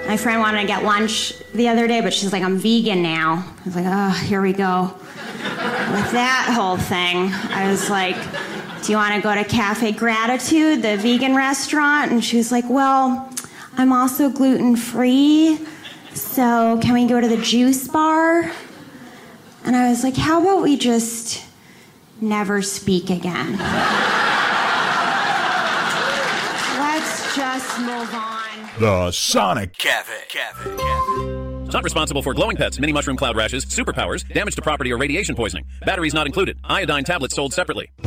My friend wanted to get lunch the other day, but she's like, I'm vegan now. I was like, oh, here we go. With that whole thing, I was like, do you want to go to Cafe Gratitude, the vegan restaurant? And she was like, well, I'm also gluten-free, so can we go to the juice bar? And I was like, how about we just never speak again? Let's just move on. The Sonic Cafe. Not responsible for glowing pets, mini mushroom cloud rashes, superpowers, damage to property, or radiation poisoning. Batteries not included. Iodine tablets sold separately.